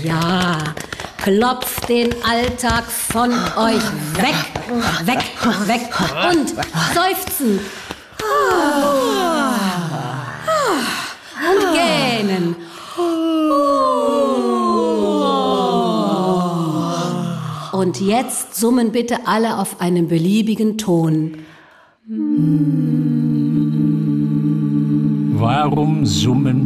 Ja, klopft den Alltag von euch weg, weg, weg und seufzen. Und gähnen. Und jetzt summen bitte alle auf einem beliebigen Ton. Warum summen